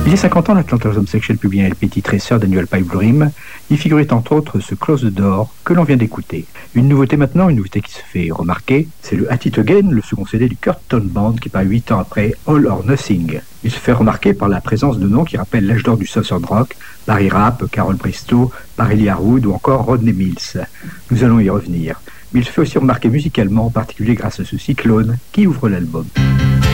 Il y a 50 ans, l'Atlanta Rhythm Section publiait un LP titré Third Annual Pipe Dream. Y figurait entre autres ce Close the Door que l'on vient d'écouter. Une nouveauté maintenant, une nouveauté qui se fait remarquer, c'est le At It Again, le second CD du Curtin Band qui paraît 8 ans après All or Nothing. Il se fait remarquer par la présence de noms qui rappellent l'âge d'or du Southern Rock, Barry Rapp, Carol Bristow, Barry Harwood ou encore Rodney Mills. Nous allons y revenir. Mais il se fait aussi remarquer musicalement, en particulier grâce à ce cyclone qui ouvre l'album.